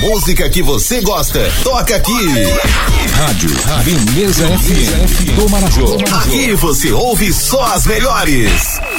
música que você gosta, toca aqui. Rádio Beleza FM do Marajó. Aqui você ouve só as melhores.